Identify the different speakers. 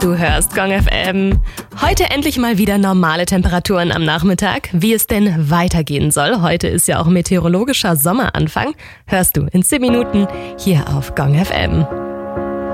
Speaker 1: Du hörst Gong FM. Heute endlich mal wieder normale Temperaturen am Nachmittag. Wie es denn weitergehen soll, heute ist ja auch meteorologischer Sommeranfang, hörst du in 10 Minuten hier auf Gong FM.